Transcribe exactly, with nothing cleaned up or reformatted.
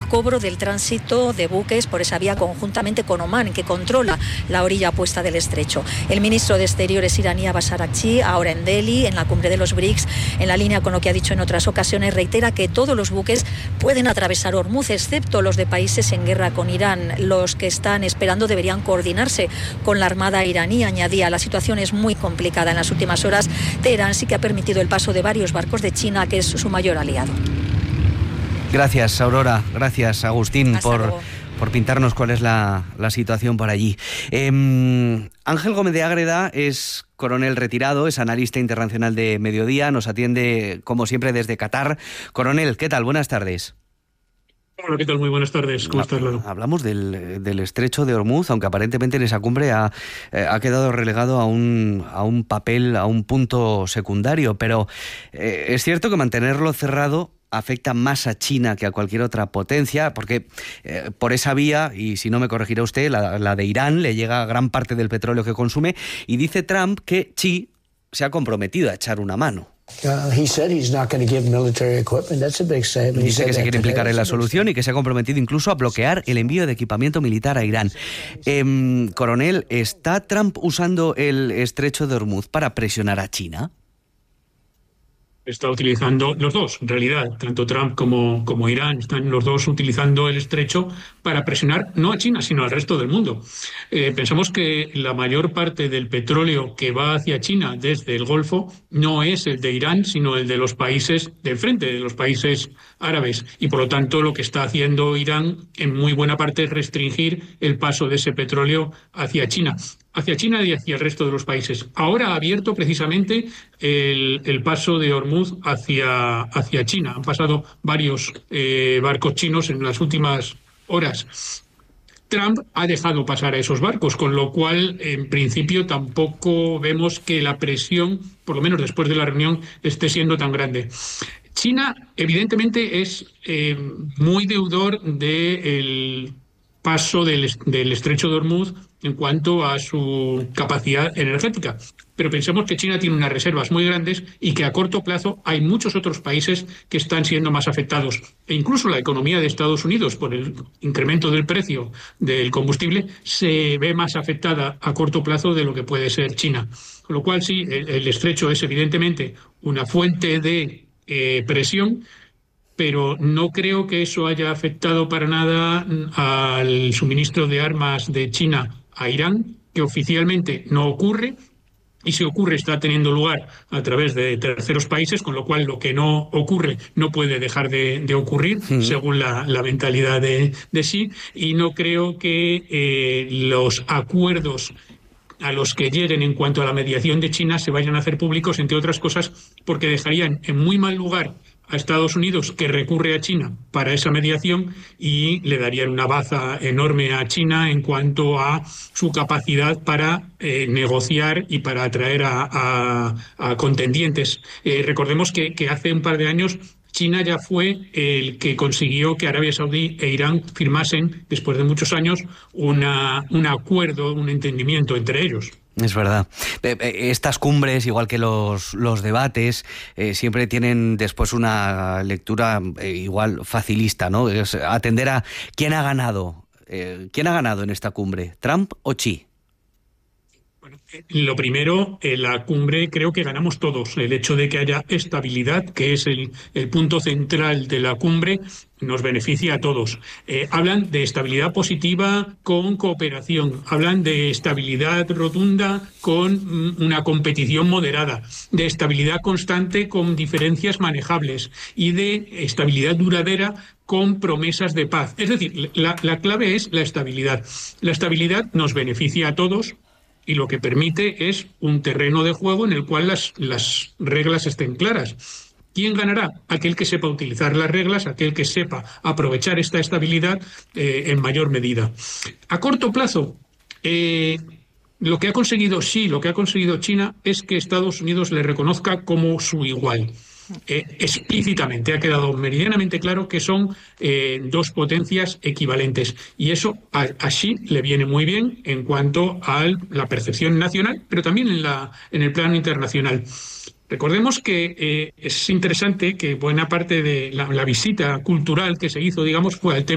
cobro del tránsito de buques por esa vía conjuntamente con Omán, que controla la orilla opuesta del estrecho. El ministro de Exteriores iraní Abbas Araghchi, ahora en Delhi, en la cumbre de los B R I C S, en la línea con lo que ha dicho en otras ocasiones, reitera que todos los buques pueden atravesar Hormuz, excepto los de países en guerra con Irán. Los que están esperando deberían coordinarse con la Armada iraní. Añadía, la situación es muy complicada. En las últimas horas, Teherán sí que ha permitido el paso de varios barcos de China, que es su mayor aliado. Gracias, Aurora. Gracias, Agustín, Hasta por, luego. por pintarnos cuál es la, la situación por allí. Eh, Ángel Gómez de Ágreda es coronel retirado, es analista internacional de Mediodía, nos atiende, como siempre, desde Qatar. Coronel, ¿qué tal? Buenas tardes. Hola, ¿qué tal? Muy buenas tardes. ¿Cómo estás, Lalo? Hablamos del, del estrecho de Hormuz, aunque aparentemente en esa cumbre ha, eh, ha quedado relegado a un, a un papel, a un punto secundario, pero eh, es cierto que mantenerlo cerrado afecta más a China que a cualquier otra potencia, porque eh, por esa vía, y si no me corregirá usted, la, la de Irán, le llega gran parte del petróleo que consume, y dice Trump que Xi se ha comprometido a echar una mano. Uh, he said he's not going to give military equipment. That's a big statement. Dice que se quiere implicar en la solución y que se ha comprometido incluso a bloquear el envío de equipamiento militar a Irán. Eh, coronel, ¿está Trump usando el estrecho de Hormuz para presionar a China? Está utilizando los dos, en realidad, tanto Trump como, como Irán, están los dos utilizando el estrecho para presionar no a China, sino al resto del mundo. Eh, pensamos que la mayor parte del petróleo que va hacia China desde el Golfo no es el de Irán, sino el de los países del frente, de los países árabes. Y por lo tanto, lo que está haciendo Irán en muy buena parte es restringir el paso de ese petróleo hacia China. hacia China y hacia el resto de los países. Ahora ha abierto precisamente el, el paso de Hormuz hacia, hacia China. Han pasado varios eh, barcos chinos en las últimas horas. Trump ha dejado pasar a esos barcos, con lo cual, en principio, tampoco vemos que la presión, por lo menos después de la reunión, esté siendo tan grande. China, evidentemente, es eh, muy deudor del paso del, del estrecho de Hormuz en cuanto a su capacidad energética. Pero pensemos que China tiene unas reservas muy grandes y que a corto plazo hay muchos otros países que están siendo más afectados. E incluso la economía de Estados Unidos, por el incremento del precio del combustible, se ve más afectada a corto plazo de lo que puede ser China. Con lo cual, sí, el, el estrecho es evidentemente una fuente de eh, presión, pero no creo que eso haya afectado para nada al suministro de armas de China a Irán, que oficialmente no ocurre, y si ocurre está teniendo lugar a través de terceros países, con lo cual lo que no ocurre no puede dejar de, de ocurrir, sí. según la, la mentalidad de, de Xi, y no creo que eh, los acuerdos a los que lleguen en cuanto a la mediación de China se vayan a hacer públicos, entre otras cosas, porque dejarían en muy mal lugar a Estados Unidos, que recurre a China para esa mediación, y le darían una baza enorme a China en cuanto a su capacidad para eh, negociar y para atraer a, a, a contendientes. Eh, recordemos que, que hace un par de años China ya fue el que consiguió que Arabia Saudí e Irán firmasen, después de muchos años, una, un acuerdo, un entendimiento entre ellos. Es verdad. Estas cumbres, igual que los, los debates, eh, siempre tienen después una lectura eh, igual facilista, ¿no? Es atender a quién ha ganado. Eh, ¿Quién ha ganado en esta cumbre? ¿Trump o Xi? Bueno, lo primero, en la cumbre creo que ganamos todos. El hecho de que haya estabilidad, que es el, el punto central de la cumbre, nos beneficia a todos. Eh, hablan de estabilidad positiva con cooperación, hablan de estabilidad rotunda con una competición moderada, de estabilidad constante con diferencias manejables y de estabilidad duradera con promesas de paz. Es decir, la, la clave es la estabilidad. La estabilidad nos beneficia a todos y lo que permite es un terreno de juego en el cual las, las reglas estén claras. ¿Quién ganará? Aquel que sepa utilizar las reglas, aquel que sepa aprovechar esta estabilidad eh, en mayor medida. A corto plazo, eh, lo que ha conseguido Xi, lo que ha conseguido China, es que Estados Unidos le reconozca como su igual. Eh, explícitamente ha quedado meridianamente claro que son eh, dos potencias equivalentes, y eso a, a Xi le viene muy bien en cuanto a la percepción nacional, pero también en, la, en el plano internacional. Recordemos que eh, es interesante que buena parte de la, la visita cultural que se hizo, digamos, fue al tema